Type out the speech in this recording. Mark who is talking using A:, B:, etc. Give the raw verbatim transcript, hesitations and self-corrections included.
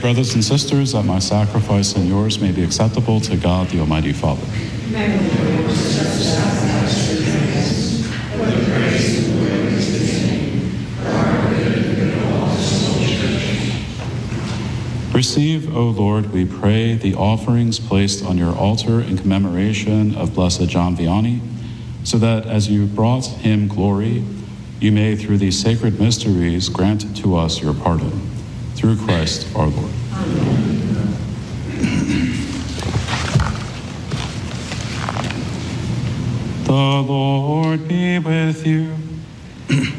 A: brothers and sisters, that my sacrifice and yours may be acceptable to God, the Almighty Father. Receive, O Lord, we pray, the offerings placed on your altar in commemoration of Blessed John Vianney, so that as you brought him glory, you may, through these sacred mysteries, grant to us your pardon. Through Christ our Lord. Amen. The Lord be with you.